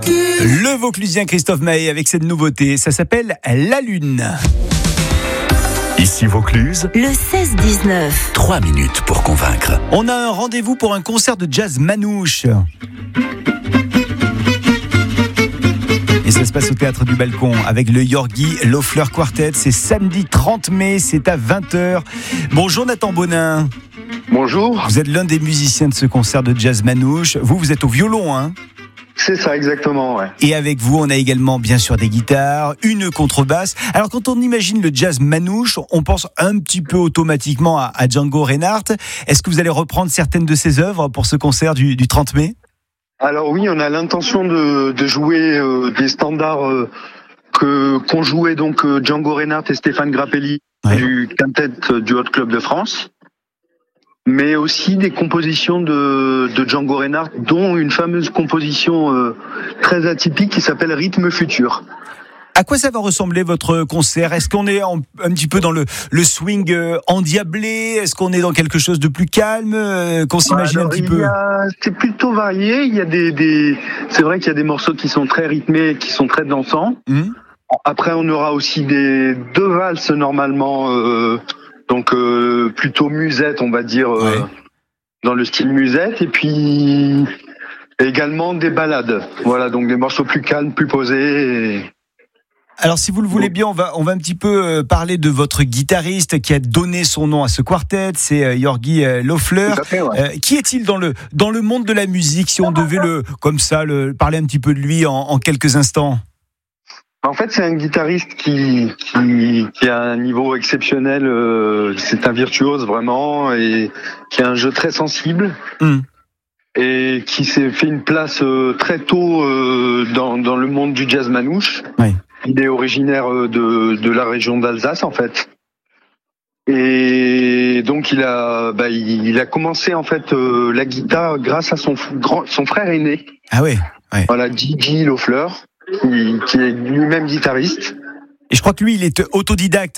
Le Vauclusien Christophe Maé avec cette nouveauté, ça s'appelle La Lune. Ici Vaucluse, le 16-19. 3 minutes pour convaincre. On a un rendez-vous pour un concert de jazz manouche. Et ça se passe au Théâtre du Balcon avec le Yorgi Loeffler Quartet. C'est samedi 30 mai, c'est à 20h. Bonjour Nathan Bonin. Bonjour. Vous êtes l'un des musiciens de ce concert de jazz manouche. Vous êtes au violon, hein ? C'est ça, exactement, ouais. Et avec vous, on a également, bien sûr, des guitares, une contrebasse. Alors, quand on imagine le jazz manouche, on pense un petit peu automatiquement à Django Reinhardt. Est-ce que vous allez reprendre certaines de ses œuvres pour ce concert du 30 mai ? Alors oui, on a l'intention de jouer des standards qu'ont joué donc Django Reinhardt et Stéphane Grappelli du quintet du Hot Club de France. Mais aussi des compositions de Django Reinhardt, dont une fameuse composition très atypique qui s'appelle Rythme Futur. À quoi ça va ressembler votre concert ? Est-ce qu'on est un petit peu dans le swing endiablé ? Est-ce qu'on est dans quelque chose de plus calme qu'on s'imagine un petit peu ? C'est plutôt varié. Il y a c'est vrai qu'il y a des morceaux qui sont très rythmés, qui sont très dansants. Après, on aura aussi deux valses normalement. Donc plutôt musette, on va dire, dans le style musette, et puis également des ballades. Voilà, donc des morceaux plus calmes, plus posés. Alors si vous le voulez bien, on va un petit peu parler de votre guitariste qui a donné son nom à ce quartet, c'est Yorgi Loeffler. Qui est-il dans le monde de la musique, si on devait parler un petit peu de lui en quelques instants ? En fait, c'est un guitariste qui a un niveau exceptionnel. C'est un virtuose vraiment, et qui a un jeu très sensible et qui s'est fait une place très tôt dans le monde du jazz manouche. Oui. Il est originaire de la région d'Alsace en fait, et donc il a commencé en fait la guitare grâce à son frère aîné. Ah oui. Ouais. Voilà, Gigi Loeffler. Qui est lui-même guitariste. Et je crois que lui, il est autodidacte.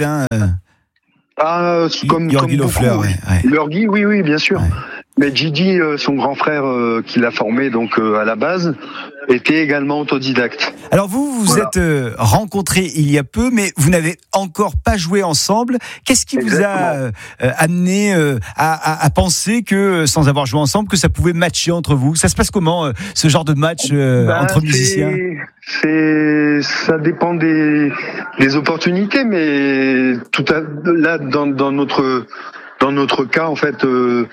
Comme Loeffler, Yorgi, oui, bien sûr. Ouais. Mais Gigi, son grand frère qui l'a formé donc à la base, était également autodidacte. Alors vous êtes rencontrés il y a peu, mais vous n'avez encore pas joué ensemble. Qu'est-ce qui vous a amené à penser que, sans avoir joué ensemble, que ça pouvait matcher entre vous ? Ça se passe comment, ce genre de match entre musiciens ? Ça dépend des opportunités, mais là dans notre cas en fait.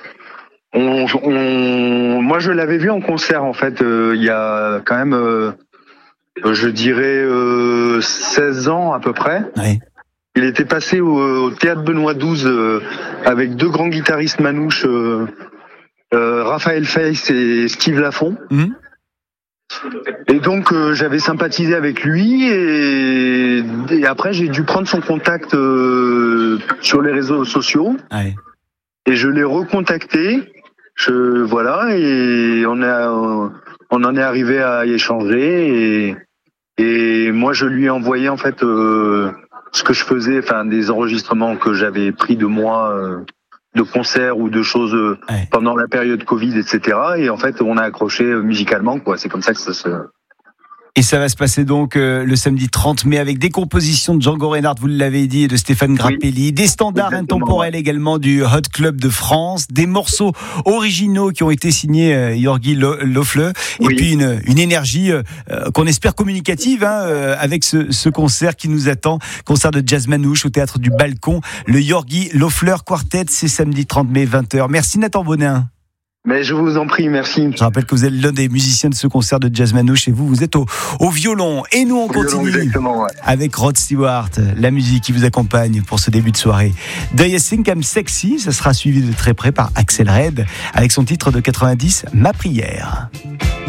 Moi, je l'avais vu en concert, en fait, il y a quand même, je dirais, 16 ans à peu près. Oui. Il était passé au Théâtre Benoît XII avec deux grands guitaristes manouches, Raphaël Feiss et Steve Lafont. Et donc, j'avais sympathisé avec lui, et après, j'ai dû prendre son contact sur les réseaux sociaux. Oui. Et je l'ai recontacté. Et on en est arrivé à y échanger, et moi je lui ai envoyé en fait ce que je faisais, enfin des enregistrements que j'avais pris de moi de concerts ou de choses pendant la période Covid, etc. Et en fait on a accroché musicalement, quoi. C'est comme ça que ça se... Et ça va se passer donc le samedi 30 mai avec des compositions de Django Reinhardt, vous l'avez dit, et de Stéphane Grappelli, des standards intemporels également du Hot Club de France, des morceaux originaux qui ont été signés Yorgi Loeffler, et puis une énergie qu'on espère communicative avec ce concert qui nous attend, concert de jazz manouche au Théâtre du Balcon, le Yorgi Loeffler Quartet, c'est samedi 30 mai 20h. Merci Nathan Bonin. Mais je vous en prie, merci. Je rappelle que vous êtes l'un des musiciens de ce concert de jazz manouche, et vous êtes au violon. Et nous, on continue avec Rod Stewart, la musique qui vous accompagne pour ce début de soirée. Do You Think I'm Sexy ? Ça sera suivi de très près par Axel Red avec son titre de 90, Ma prière.